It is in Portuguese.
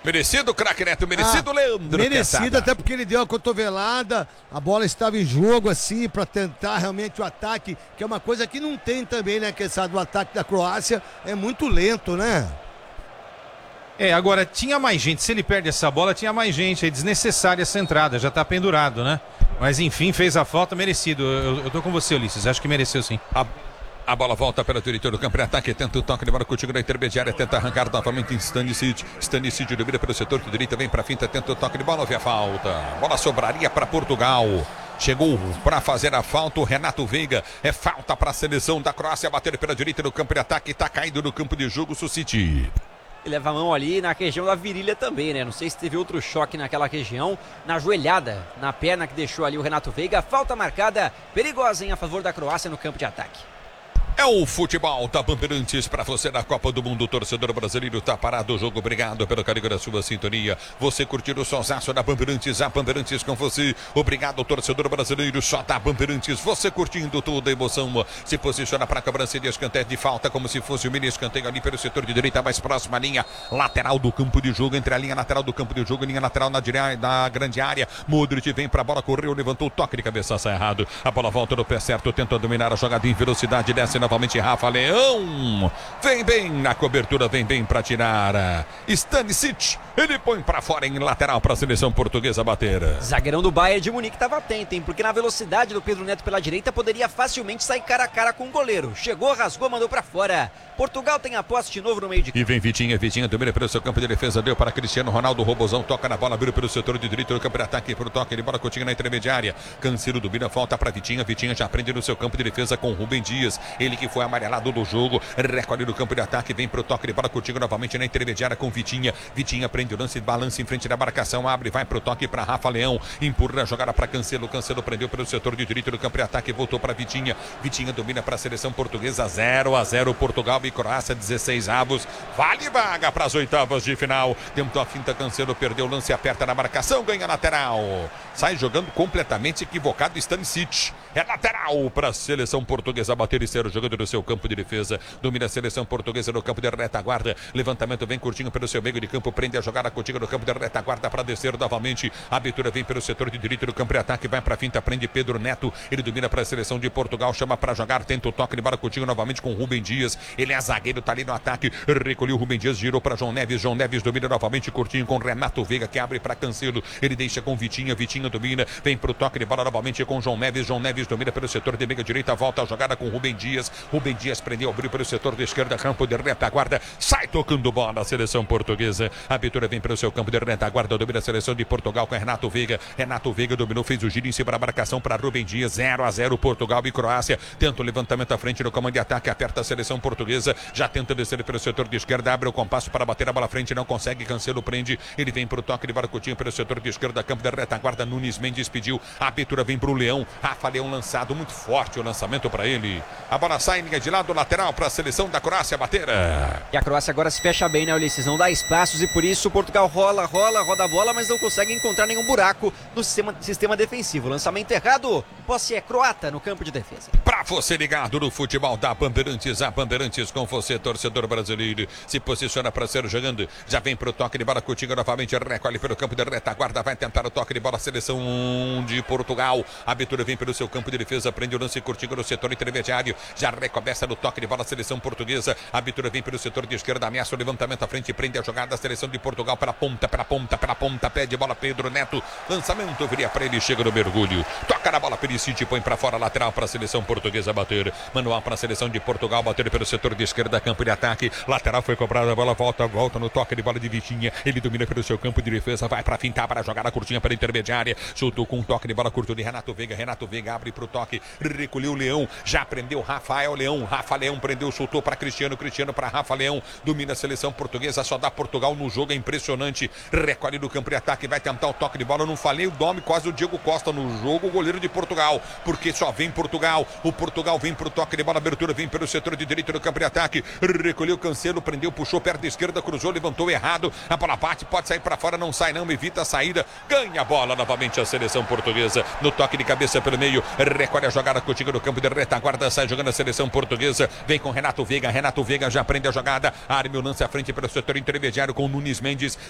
Merecido, craque Neto, merecido, Leandro. Merecido, até porque ele deu uma cotovelada, a bola estava em jogo assim, para tentar realmente o ataque, que é uma coisa que não tem também, né, que sabe, o ataque da Croácia é muito lento, né? Agora tinha mais gente, se ele perde essa bola, tinha mais gente, é desnecessária essa entrada, já tá pendurado, né? Mas enfim, fez a falta, merecido. Eu tô com você, Ulisses, acho que mereceu sim. A bola volta pela direita do campo de ataque, tenta o toque de bola contigo na intermediária, tenta arrancar novamente em Stanisic. Stanisic domina pelo setor de direita, vem pra finta, tenta o toque de bola, houve a falta. Bola sobraria para Portugal. Chegou para fazer a falta o Renato Veiga. É falta para a seleção da Croácia, bater pela direita do campo de ataque, tá caindo no campo de jogo, Suciti. Ele leva a mão ali na região da virilha também, né? Não sei se teve outro choque naquela região. Na joelhada, na perna que deixou ali o Renato Veiga. Falta marcada, perigosa, hein, a favor da Croácia no campo de ataque. É o futebol da Bandeirantes para você na Copa do Mundo. O torcedor brasileiro tá parado o jogo. Obrigado pelo carinho da sua sintonia. Você curtiu o sonsaço da Bandeirantes, a Bandeirantes com você. Obrigado, torcedor brasileiro, só da Bandeirantes. Você curtindo toda a emoção. Se posiciona para a cobrança de escanteio de falta, como se fosse o mini escanteio ali pelo setor de direita, mais próxima linha lateral do campo de jogo. Entre a linha lateral do campo de jogo e linha lateral na grande área. Modric vem para a bola, correu, levantou o toque de cabeça, sai errado. A bola volta no pé certo, tenta dominar a jogada em velocidade, desce novamente Rafa Leão, vem bem na cobertura, vem bem para tirar Stanisic, ele põe para fora em lateral para a seleção portuguesa bater. Zagueirão do Bayern de Munique estava atento, hein, porque na velocidade do Pedro Neto pela direita poderia facilmente sair cara a cara com o goleiro. Chegou, rasgou, mandou para fora. Portugal tem a posse de novo no meio de campo. E vem Vitinha domina pelo seu campo de defesa, deu para Cristiano Ronaldo, Robozão toca na bola, abriu pelo setor de direito do campo de ataque, pro toque de bola continua na intermediária. Cancelo domina, falta para Vitinha já prende no seu campo de defesa com Rubem Dias, ele que foi amarelado do jogo, recolhe no campo de ataque, vem pro toque de bola contigo novamente na intermediária com Vitinha prende o lance, balança em frente da marcação, abre, vai pro toque para Rafa Leão, empurra a jogada para Cancelo prendeu pelo setor de direito do campo de ataque, voltou para Vitinha domina para a seleção portuguesa, 0-0 Portugal e Croácia, 16 avos, vale vaga para as oitavas de final. Tentou a finta, Cancelo perdeu o lance, aperta na marcação, ganha lateral, sai jogando completamente equivocado Stanisic, é lateral para a seleção portuguesa bater e ser o jogador do seu campo de defesa, domina a seleção portuguesa no campo de retaguarda, levantamento vem curtinho pelo seu meio de campo, prende a jogada contigo no campo de retaguarda para descer novamente, a abertura vem pelo setor de direito do campo de ataque, vai para a finta, prende Pedro Neto, ele domina para a seleção de Portugal, chama para jogar, tenta o toque de bola contigo novamente com Rubem Dias, ele é zagueiro, tá ali no ataque, recolheu o Rubem Dias, girou para João Neves domina novamente curtinho com Renato Veiga que abre para Cancelo, ele deixa com Vitinha domina, vem pro toque de bola novamente com João Neves domina pelo setor de meia direita, volta a jogada com Rubem Dias prendeu, abriu pelo setor de esquerda, campo de retaguarda, sai tocando bola a seleção portuguesa, a abertura vem pelo seu campo de retaguarda, domina a seleção de Portugal com Renato Veiga dominou, fez o giro em cima da marcação para Rubem Dias, 0-0 Portugal e Croácia, tenta o levantamento à frente no comando de ataque, aperta a seleção portuguesa, já tenta descer pelo setor de esquerda, abre o compasso para bater a bola à frente, não consegue, Cancelo prende, ele vem pro toque de Barcotinho pelo setor de esquerda, campo de retaguarda, Nunes Mendes pediu, a abertura vem pro Leão, Rafa Leão lançado, muito forte o lançamento para ele, a bola sai em linha de lado, lateral para a seleção da Croácia bater. E a Croácia agora se fecha bem, né, Ulisses? Não dá espaços e por isso o Portugal roda a bola, mas não consegue encontrar nenhum buraco no sistema defensivo. Lançamento errado, posse é croata no campo de defesa. Para você ligado no futebol da Bandeirantes, a Bandeirantes com você, torcedor brasileiro, se posiciona para ser jogando, já vem pro toque de bola contigo novamente, recolhe pelo campo de retaguarda, vai tentar o toque de bola, seleção de Portugal, a abertura vem pelo seu campo de defesa, prende o lance curtinho no setor intermediário, já recomeça no toque de bola, seleção portuguesa, a abertura vem pelo setor de esquerda, ameaça o levantamento à frente, prende a jogada, a seleção de Portugal pela ponta, pede bola Pedro Neto, lançamento viria para ele, chega no mergulho, toca na bola, Perisic põe para fora, lateral para a seleção portuguesa bater, manual para a seleção de Portugal bater pelo setor de esquerda, campo de ataque, lateral foi cobrada, a bola volta no toque de bola de Vitinha, ele domina pelo seu campo de defesa, vai para fintar para a jogada curtinha para a intermediária, soltou com um toque de bola curto de Renato Veiga abre pro toque, recolheu o Leão, já prendeu Rafa Leão prendeu, soltou para Cristiano para Rafa Leão, domina a seleção portuguesa, só dá Portugal no jogo, é impressionante, recolhe do campo de ataque, vai tentar o toque de bola, eu não falei o nome, quase o Diego Costa no jogo, o goleiro de Portugal, porque só vem Portugal, o Portugal vem pro toque de bola, abertura vem pelo setor de direito do campo de ataque, recolheu Cancelo, prendeu, puxou perto da esquerda, cruzou, levantou errado, a bola bate, pode sair para fora, não sai não, evita a saída, ganha a bola novamente a seleção portuguesa, no toque de cabeça pelo meio, recolhe a jogada contigo no campo de retaguarda, sai jogando a seleção portuguesa, vem com Renato Veiga já prende a jogada, arme o lance à frente pelo setor intermediário com Nunes Mendes,